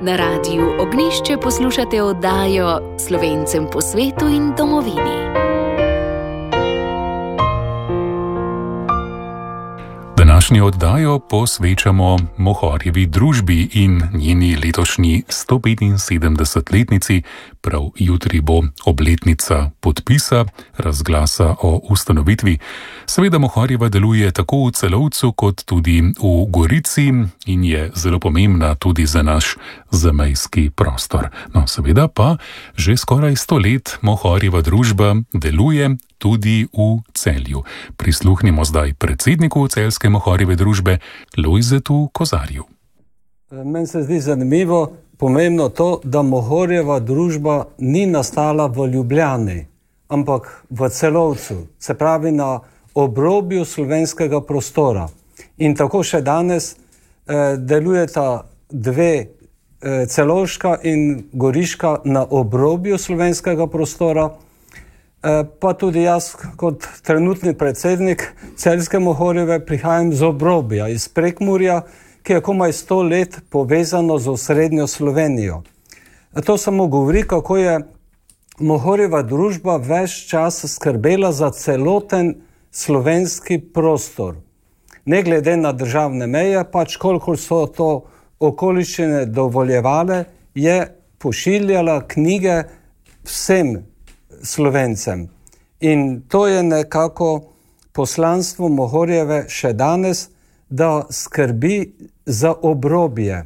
Na Radiu Ognjišče poslušate oddajo Slovencem po svetu in domovini. Današnjo oddajo posvečamo Mohorjevi družbi in njeni letošnji 175-letnici. Prav jutri bo obletnica podpisa razglasa o ustanovitvi. Seveda Mohorjeva deluje tako v Celovcu kot tudi v Gorici in je zelo pomembna tudi za naš zamejski prostor. No, seveda pa že skoraj 100 let Mohorjeva družba deluje tudi v Celju. Prisluhnimo zdaj predsedniku Celjske Mohorjeve družbe, Lojzetu Kozarju. Meni se zdi zanimivo, pomembno to, da Mohorjeva družba ni nastala v Ljubljani, ampak v Celovcu, se pravi na obrobju slovenskega prostora. In tako še danes delujeta dve, celovška in goriška, na obrobju slovenskega prostora. Pa tudi jaz kot trenutni predsednik Celjske Mohorjeve prihajam z obrobja, iz Prekmurja, ki je komaj 100 let povezano z osrednjo Slovenijo. To samo govori, kako je Mohorjeva družba ves čas skrbela za celoten slovenski prostor. Ne glede na državne meje, pač koliko so to okoliščine dovoljevale, je pošiljala knjige vsem Slovencem. In to je nekako poslanstvo Mohorjeve še danes, da skrbi za obrobje.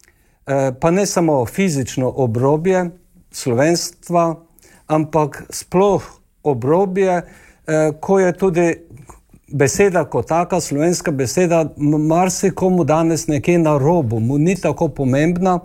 Pa ne samo fizično obrobje slovenstva, ampak sploh obrobje, ko je tudi beseda kot taka, slovenska beseda, marsikomu danes nekje na robu, mu ni tako pomembna.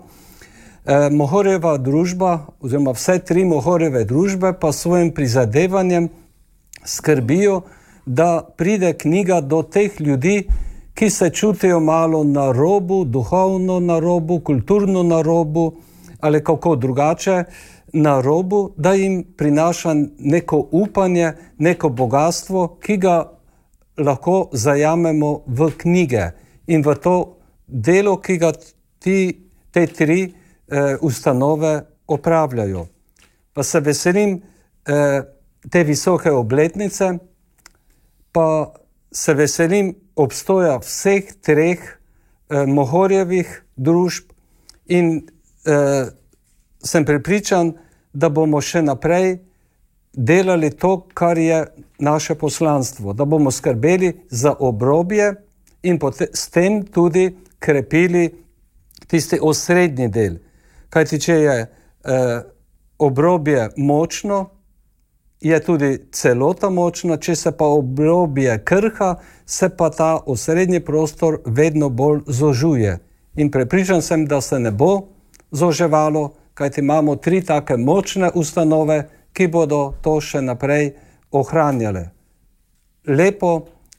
Mohorjeva družba, oziroma vse tri Mohorjeve družbe, pa svojim prizadevanjem skrbijo, da pride knjiga do teh ljudi, ki se čutijo malo na robu, duhovno na robu, kulturno na robu ali kako drugače na robu, da jim prinaša neko upanje, neko bogatstvo, ki ga lahko zajamemo v knjige in v to delo, ki ga te tri ustanove opravljajo. Pa se veselim te visoke obletnice, pa se veselim obstoja vseh treh Mohorjevih družb in sem prepričan, da bomo še naprej delali to, kar je naše poslanstvo, da bomo skrbeli za obrobje in s tem tudi krepili tisti osrednji del. Kajti, če je obrobje močno, je tudi celota močna, če se pa obrobje krha, se pa ta osrednji prostor vedno bolj zožuje. In prepričan sem, da se ne bo zoževalo, kajti imamo tri take močne ustanove, ki bodo to še naprej ohranjale. Lepo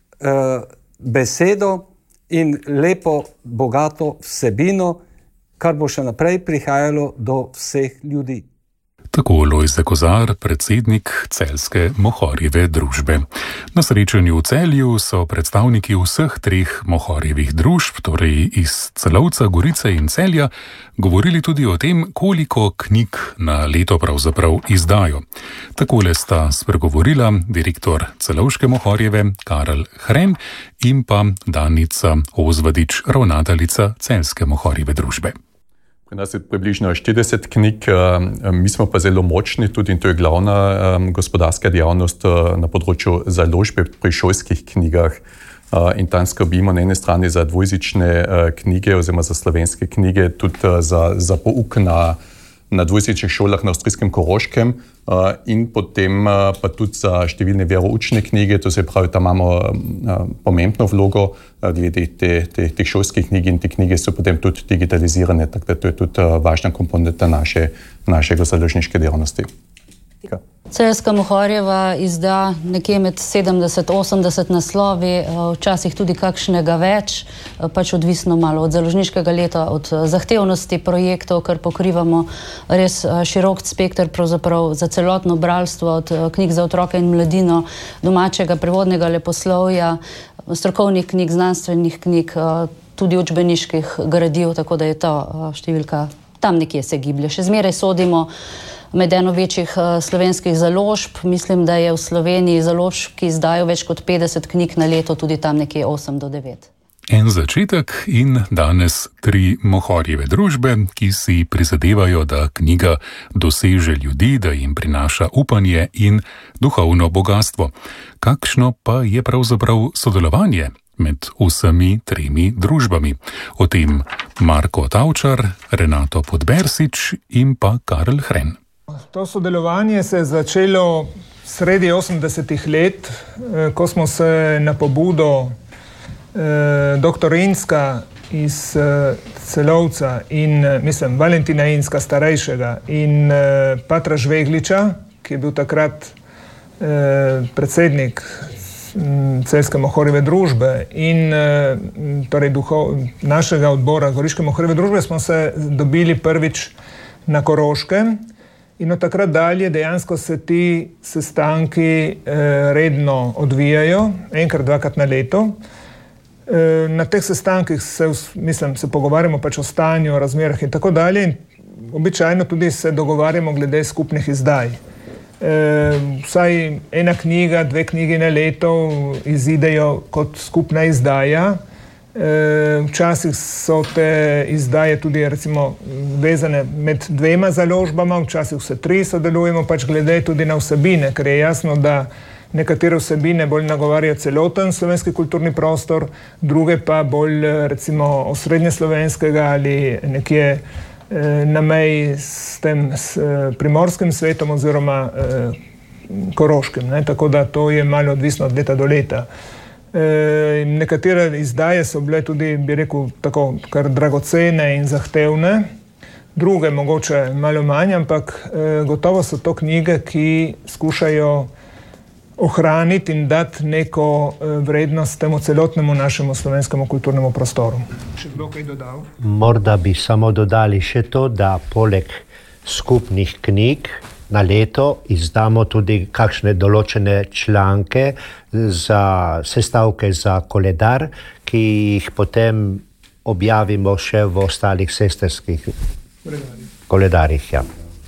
besedo in lepo, bogato vsebino, kar bo še naprej prihajalo do vseh ljudi. Tako Lojze Kozar, predsednik Celjske Mohorjeve družbe. Na srečanju v Celju so predstavniki vseh treh Mohorjevih družb, torej iz Celovca, Gorice in Celja, govorili tudi o tem, koliko knjig na leto pravzaprav izdajo. Takole sta spregovorila direktor Celovške Mohorjeve Karel Hren in pa Danica Ozvadič, ravnateljica Celjske Mohorjeve družbe. Pri nas je približno 40 knjig, mi smo pa zelo močni, tudi in to je glavna gospodarska dejavnost na področju založbe pri šolskih knjigah. In tam skrbimo na eni strani za dvojezične knjige oziroma za slovenske knjige, tudi za pouk na dvojezičnih šolah na avstrijskem Koroškem in potem pa tudi za številne veroučne knjige, to se pravi, tam imamo pomembno vlogo glede teh šolskih knjig in te knjige so potem tudi digitalizirane, tako da to je tudi važna komponenta našega založniške dejavnosti. Celjska Mohorjeva izda nekje med 70-80 naslovi, včasih tudi kakšnega več, pač odvisno malo od založniškega leta, od zahtevnosti projektov, ker pokrivamo res širok spekter pravzaprav za celotno bralstvo, od knjig za otroke in mladino, domačega prevodnega leposlovja, strokovnih knjig, znanstvenih knjig, tudi učbeniških gradiv, tako da je to številka tam nekje se giblje. Še zmeraj sodimo med eno večjih slovenskih založb. Mislim, da je v Sloveniji založb, ki izdajo več kot 50 knjig na leto, tudi tam nekje 8 do 9. En začetek in danes 3 Mohorjeve družbe, ki si prizadevajo, da knjiga doseže ljudi, da jim prinaša upanje in duhovno bogatstvo. Kakšno pa je pravzaprav sodelovanje med vsemi 3 družbami? O tem Marko Tavčar, Renato Podbersič in pa Karl Hren. To sodelovanje se je začelo sredi 80-ih let, ko smo se na pobudo dr. Inska iz Celovca in Valentina Inska starejšega in Patra Žvegliča, ki je bil takrat predsednik Celjske Mohorjeve družbe in torej našega odbora Goriške Mohorjeve družbe, smo se dobili prvič na Koroškem. In od takrat dalje dejansko se ti sestanki redno odvijajo, enkrat, dvakrat na leto. Na teh sestankih se pogovarjamo pač o stanju, o razmerah in tako dalje in običajno tudi se dogovarjamo glede skupnih izdaj. Vsaj ena knjiga, 2 knjigi na leto izidejo kot skupna izdaja. Včasih so te izdaje tudi recimo vezane med 2 založbama, včasih vse 3 sodelujemo, pač glede tudi na vsebine, ker je jasno, da nekatere vsebine bolj nagovarjajo celoten slovenski kulturni prostor, druge pa bolj recimo osrednje slovenskega ali nekje na meji s tem primorskim svetom oziroma Koroškim, ne? Tako da to je malo odvisno od leta do leta. Nekatere izdaje so bile tudi, bi rekel, tako kar dragocene in zahtevne, druge mogoče malo manj, ampak gotovo so to knjige, ki skušajo ohraniti in dati neko vrednost temu celotnemu našemu slovenskemu kulturnemu prostoru. Še kdo kaj dodal? Morda bi samo dodali še to, da poleg skupnih knjig na leto izdamo tudi kakšne določene članke za sestavke za koledar, ki jih potem objavimo še v ostalih sestrskih koledarjih. Ja.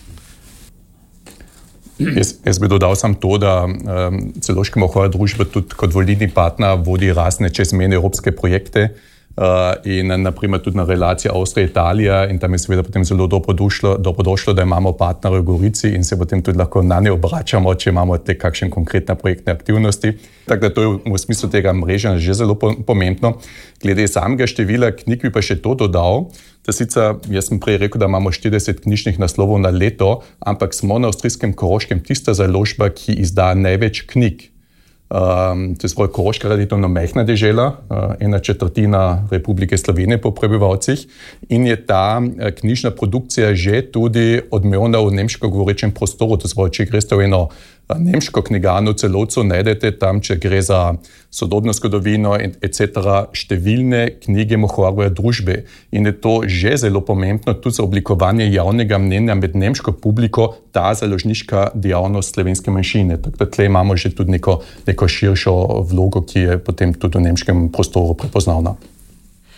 Jaz bi dodal sam to, da Celovška Mohorjeva družba tudi kot volilni partner vodi razne čezmejne evropske projekte in naprimer tudi na relaciji Avstrija-Italija in tam je seveda potem zelo dobrodošlo, da imamo partnerje v Gorici in se potem tudi lahko na ne obračamo, če imamo te kakšne konkretne projektne aktivnosti. Tako da to je v smislu tega mreženja že zelo pomembno. Glede samega števila knjig bi pa še to dodal, da sicer, jaz sem prej rekel, da imamo 40 knjižnih naslovov na leto, ampak smo na avstrijskem Koroškem tista založba, ki izda največ knjig. To je svoj Koroška relativno majhna dežela, 1/4 Republike Slovenije po prebivalcih in je ta knjižna produkcija že tudi odmevna v nemško govorečem prostoru. To je, če greste v eno nemško knjigarno v Celovcu, najdete tam, če gre za sodobno zgodovino etc. številne knjige Mohorjeve družbe in je to že zelo pomembno tudi za oblikovanje javnega mnenja med nemško publiko, ta založniška dejavnost slovenske manjšine. Tako da tle imamo že tudi neko širšo vlogo, ki je potem tudi v nemškem prostoru prepoznavna.